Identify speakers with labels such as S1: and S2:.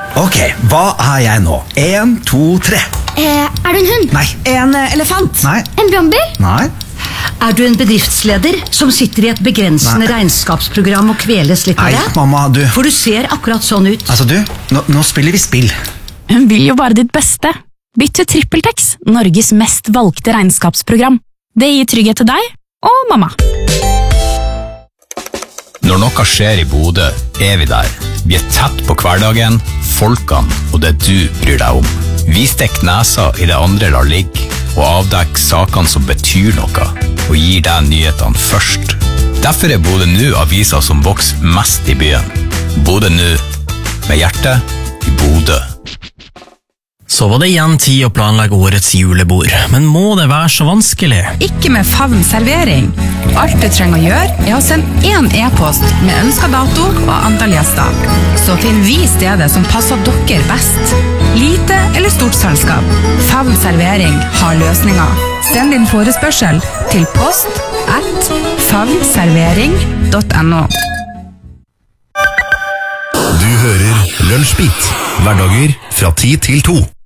S1: Ok, hva jeg nå? 1, 2, 3.
S2: Er du en hund?
S1: Nei.
S3: En elefant?
S1: Nei.
S2: En brannbil?
S1: Nei.
S3: Er du en bedriftsleder som sitter i et begrensende regnskapsprogram og kveles litt av
S1: Nei,
S3: det?
S1: mamma, du.
S3: For du ser akkurat sånn ut.
S1: Altså, du, nå spiller vi spill.
S4: Hun vil jo bare ditt beste. Bytt til TrippelTex, Norges mest valgte regnskapsprogram. Det gir trygghet til deg og mamma.
S5: Når noe skjer i Bodø, vi der. Vi tett på hverdagen, folkene og det du bryr deg om. Vi stikker nesa i det andre lar ligge, og avdekker sakene som betyr noe, og gir deg nyhetene først. Derfor Bodø nå avisa som vokser mest i byen. Bodø nå, med hjertet i Bodø.
S6: Så var det igjen tid å planlegge årets julebord, men må det være så vanskelig?
S7: Ikke med Favn servering. Alt du trenger å gjøre å sende en e-post med ønsket dato og antall gjester. Så finner vi stedet som passer dere best. Lite eller stort selskap. Favn servering har løsninger. Send din forespørsel til post@favnservering.no.
S8: Du hører Lunsjbeat, hverdager fra 10 til 2.